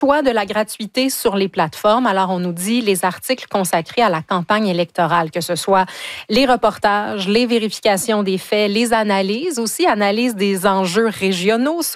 choix de la gratuité sur les plateformes. Alors, on nous dit les articles consacrés à la campagne électorale, que ce soit les reportages, les vérifications des faits, les analyses, aussi analyse des enjeux régionaux